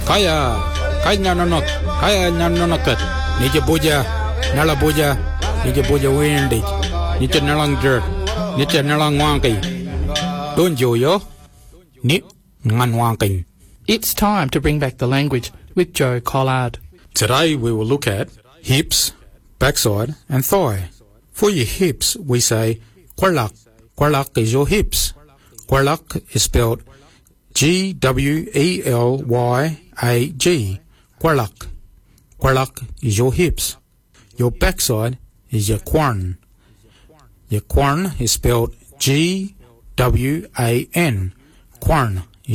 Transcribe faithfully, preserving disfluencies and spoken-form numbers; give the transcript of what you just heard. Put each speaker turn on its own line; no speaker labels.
Kaya, kaya nanonok, kaya nanonokat. Nija buja, nala buja, nija buja windy. Nija nalang jerk, nija nalang wanky. Don't you yo? Ni ngan wanking.
It's time to bring back the language with Joe Collard.
Today we will look at hips, backside and thigh. For your hips, we say Quarlak. Quarlak is your hips. Quarlak is spelled G W E L Y A G. Quarlak. Quarlak is your hips. Your backside is your quarn. Your quarn is spelled G W A N. Quarn.